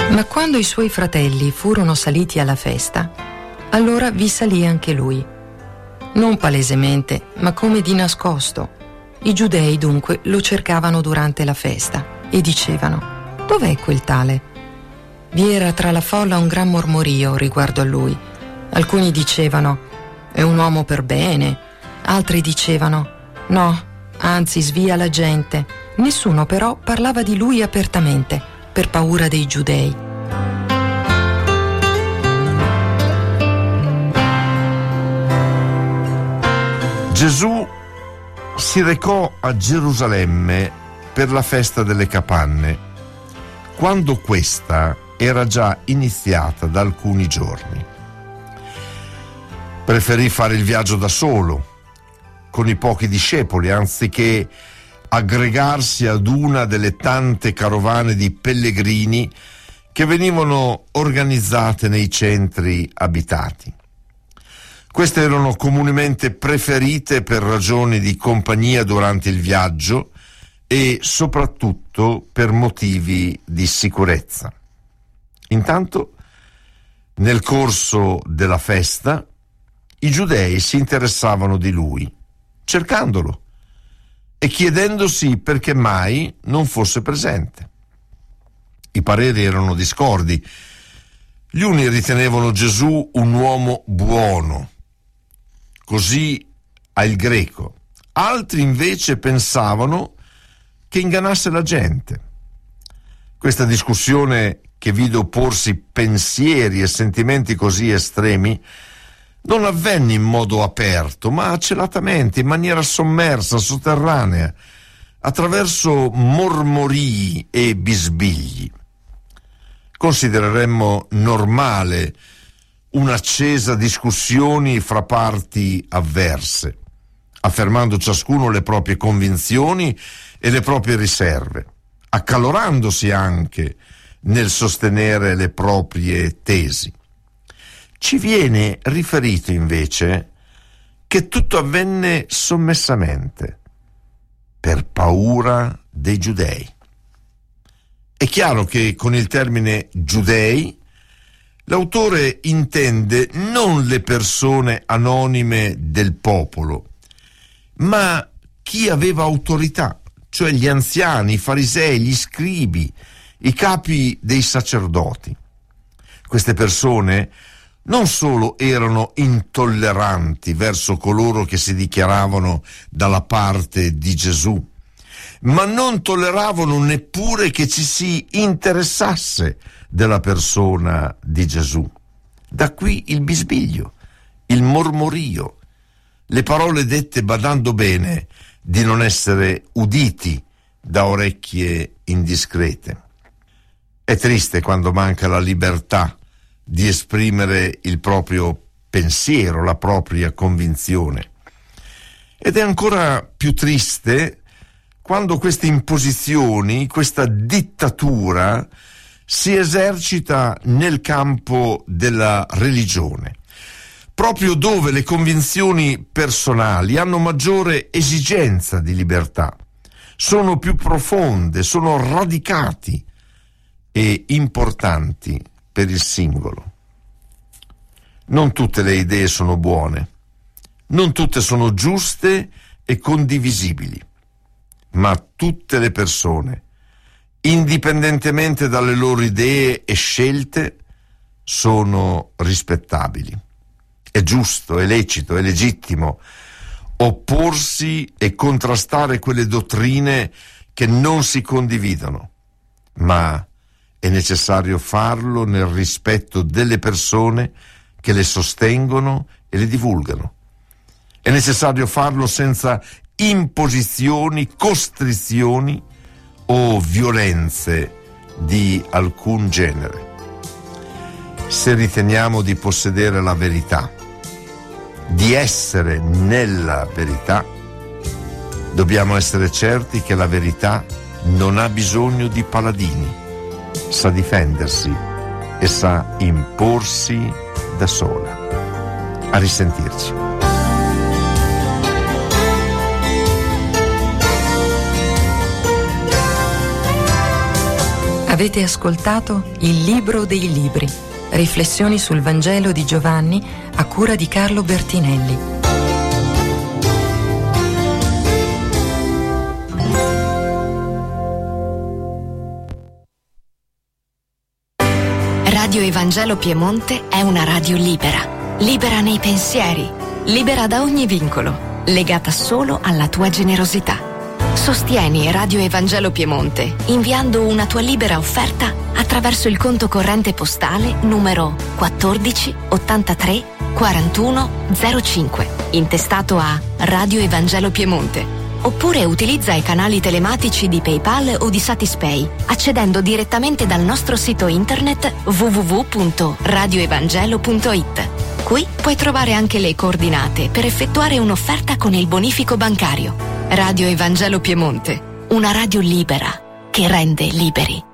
Ma quando i suoi fratelli furono saliti alla festa, allora vi salì anche lui. Non palesemente, ma come di nascosto. I giudei dunque lo cercavano durante la festa e dicevano: «Dov'è quel tale?» Vi era tra la folla un gran mormorio riguardo a lui. Alcuni dicevano: «È un uomo per bene», altri dicevano: «No, anzi svia la gente». Nessuno però parlava di lui apertamente, per paura dei giudei. Gesù si recò a Gerusalemme per la festa delle capanne, quando questa era già iniziata da alcuni giorni. Preferì fare il viaggio da solo, con i pochi discepoli, anziché aggregarsi ad una delle tante carovane di pellegrini che venivano organizzate nei centri abitati. Queste erano comunemente preferite per ragioni di compagnia durante il viaggio e soprattutto per motivi di sicurezza. Intanto, nel corso della festa, i giudei si interessavano di lui, cercandolo e chiedendosi perché mai non fosse presente. I pareri erano discordi. Gli uni ritenevano Gesù un uomo buono, così al greco. Altri invece pensavano che ingannasse la gente. Questa discussione, che vide opporsi pensieri e sentimenti così estremi, non avvenne in modo aperto, ma celatamente, in maniera sommersa, sotterranea, attraverso mormorii e bisbigli. Considereremmo normale un'accesa discussione fra parti avverse, affermando ciascuno le proprie convinzioni e le proprie riserve, accalorandosi anche nel sostenere le proprie tesi. Ci viene riferito invece che tutto avvenne sommessamente, per paura dei giudei. È chiaro che con il termine giudei l'autore intende non le persone anonime del popolo, ma chi aveva autorità, cioè gli anziani, i farisei, gli scribi, i capi dei sacerdoti. Queste persone non solo erano intolleranti verso coloro che si dichiaravano dalla parte di Gesù, ma non tolleravano neppure che ci si interessasse della persona di Gesù. Da qui il bisbiglio, il mormorio, le parole dette badando bene di non essere uditi da orecchie indiscrete. È triste quando manca la libertà di esprimere il proprio pensiero, la propria convinzione. Ed è ancora più triste quando queste imposizioni, questa dittatura si esercita nel campo della religione, proprio dove le convinzioni personali hanno maggiore esigenza di libertà, sono più profonde, sono radicati e importanti per il singolo. Non tutte le idee sono buone, non tutte sono giuste e condivisibili, ma tutte le persone, indipendentemente dalle loro idee e scelte, sono rispettabili. È giusto, è lecito, è legittimo opporsi e contrastare quelle dottrine che non si condividono, ma è necessario farlo nel rispetto delle persone che le sostengono e le divulgano. È necessario farlo senza imposizioni, costrizioni o violenze di alcun genere. Se riteniamo di possedere la verità, di essere nella verità, dobbiamo essere certi che la verità non ha bisogno di paladini, sa difendersi e sa imporsi da sola. A risentirci. Avete ascoltato Il Libro dei Libri, riflessioni sul Vangelo di Giovanni a cura di Carlo Bertinelli. Radio Evangelo Piemonte è una radio libera, libera nei pensieri, libera da ogni vincolo, legata solo alla tua generosità. Sostieni Radio Evangelo Piemonte inviando una tua libera offerta attraverso il conto corrente postale numero 14 83 41 05, intestato a Radio Evangelo Piemonte. Oppure utilizza i canali telematici di PayPal o di Satispay, accedendo direttamente dal nostro sito internet www.radioevangelo.it. Qui puoi trovare anche le coordinate per effettuare un'offerta con il bonifico bancario. Radio Evangelo Piemonte, una radio libera che rende liberi.